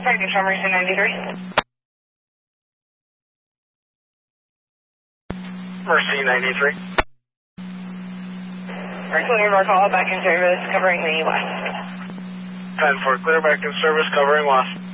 Control Mercy 93. Mercy 93. Clear North Hall, back in service, covering the west. 10-4, clear back in service, covering west.